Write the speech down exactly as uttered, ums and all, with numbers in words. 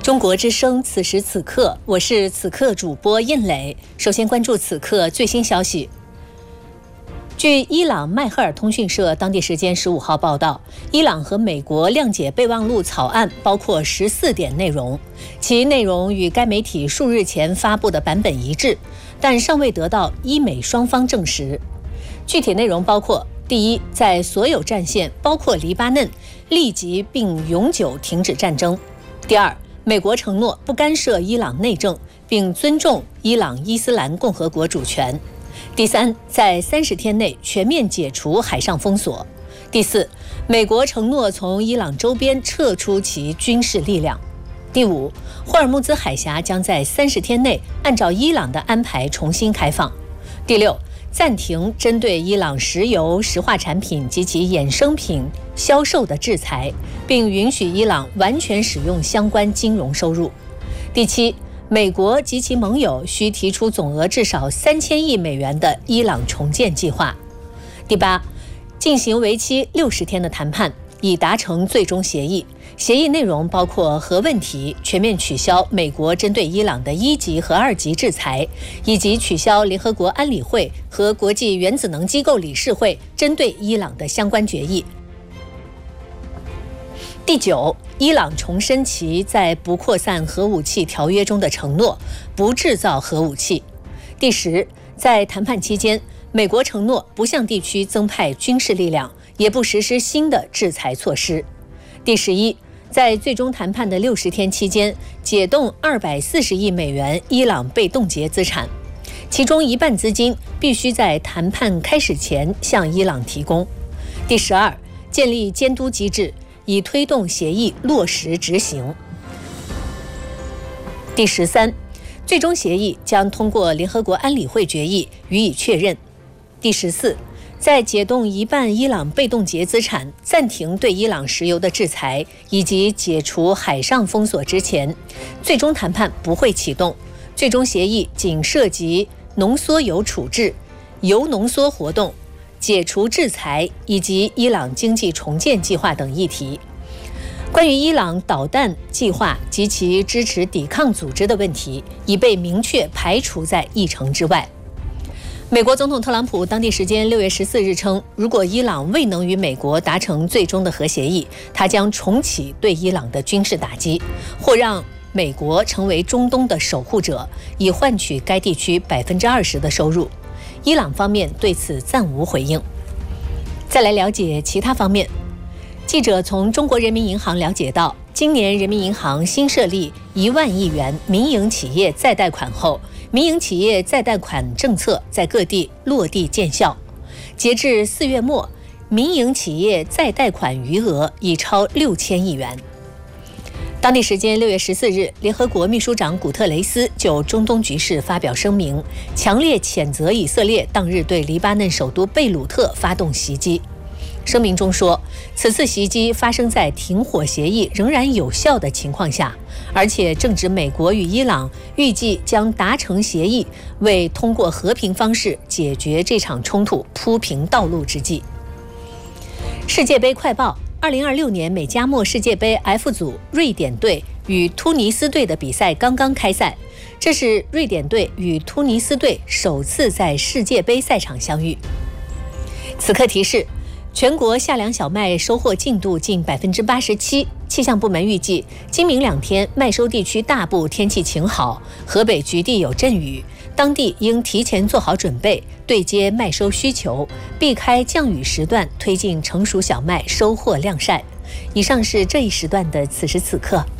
中国之声，此时此刻，我是此刻主播印磊。首先关注此刻最新消息。据伊朗迈赫尔通讯社当地时间十五号报道，伊朗和美国谅解备忘录草案包括十四点内容，其内容与该媒体数日前发布的版本一致，但尚未得到伊美双方证实。具体内容包括：第一，在所有战线，包括黎巴嫩，立即并永久停止战争；第二，美国承诺不干涉伊朗内政，并尊重伊朗伊斯兰共和国主权；第三，在三十天内全面解除海上封锁；第四，美国承诺从伊朗周边撤出其军事力量；第五，霍尔木兹海峡将在三十天内按照伊朗的安排重新开放；第六，暂停针对伊朗石油、石化产品及其衍生品销售的制裁，并允许伊朗完全使用相关金融收入；第七，美国及其盟友需提出总额至少三千亿美元的伊朗重建计划；第八，进行为期六十天的谈判，以达成最终协议。协议内容包括核问题、全面取消美国针对伊朗的一级和二级制裁，以及取消联合国安理会和国际原子能机构理事会针对伊朗的相关决议。第九，伊朗重申其在不扩散核武器条约中的承诺，不制造核武器。第十，在谈判期间，美国承诺不向地区增派军事力量，也不实施新的制裁措施。第十一，在最终谈判的六十天期间，解冻二百四十亿美元伊朗被冻结资产，其中一半资金必须在谈判开始前向伊朗提供。第十二，建立监督机制，以推动协议落实执行。第十三，最终协议将通过联合国安理会决议予以确认。第十四，在解冻一半伊朗被冻结资产、暂停对伊朗石油的制裁以及解除海上封锁之前，最终谈判不会启动。最终协议仅涉及浓缩铀处置、铀浓缩活动、解除制裁以及伊朗经济重建计划等议题。关于伊朗导弹计划及其支持抵抗组织的问题，已被明确排除在议程之外。美国总统特朗普当地时间六月十四日称，如果伊朗未能与美国达成最终的核协议，他将重启对伊朗的军事打击，或让美国成为中东的守护者，以换取该地区百分之二十的收入。伊朗方面对此暂无回应。再来了解其他方面。记者从中国人民银行了解到，今年人民银行新设立一万亿元民营企业再贷款后，民营企业再贷款政策在各地落地见效。截至四月末，民营企业再贷款余额已超六千亿元。当地时间六月十四日，联合国秘书长古特雷斯就中东局势发表声明，强烈谴责以色列当日对黎巴嫩首都贝鲁特发动袭击。声明中说，此次袭击发生在停火协议仍然有效的情况下，而且正值美国与伊朗预计将达成协议，为通过和平方式解决这场冲突铺平道路之际。世界杯快报：二零二六年美加墨世界杯 F 组，瑞典队与突尼斯队的比赛刚刚开赛，这是瑞典队与突尼斯队首次在世界杯赛场相遇。此刻提示：全国夏粮小麦收获进度近百分之八十七，气象部门预计今明两天麦收地区大部天气晴好，河北局地有阵雨，当地应提前做好准备，对接麦收需求，避开降雨时段，推进成熟小麦收获晾晒。以上是这一时段的此时此刻。